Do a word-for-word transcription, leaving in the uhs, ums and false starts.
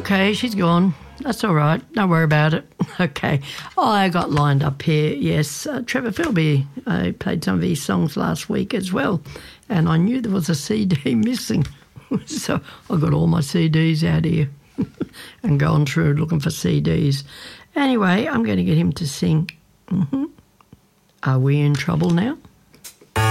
Okay, she's gone. That's all right. Don't worry about it. Okay. Oh, I got lined up here. Yes, uh, Trevor Philby. I played some of his songs last week as well, and I knew there was a C D missing. So I got all my C Ds out here and gone through looking for C Ds. Anyway, I'm going to get him to sing. Mm-hmm. Are We in Trouble Now?